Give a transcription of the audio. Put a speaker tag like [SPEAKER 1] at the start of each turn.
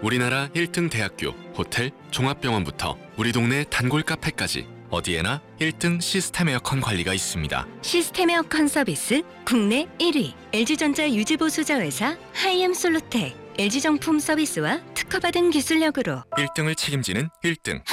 [SPEAKER 1] 우리나라 1등 대학교, 호텔, 종합병원부터 우리 동네 단골 카페까지 어디에나 1등 시스템 에어컨 관리가 있습니다.
[SPEAKER 2] 시스템 에어컨 서비스 국내 1위 LG전자 유지보수자 회사 하이엠솔루텍 LG정품 서비스와 특허받은 기술력으로
[SPEAKER 1] 1등을 책임지는 1등